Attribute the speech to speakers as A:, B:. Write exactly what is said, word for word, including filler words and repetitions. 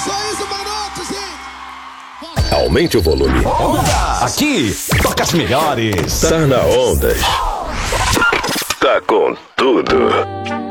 A: Só isso, Manotos, hein?
B: Aumente o volume.
C: Aqui, toca as melhores.
B: Tá na Ondas. Tá com tudo.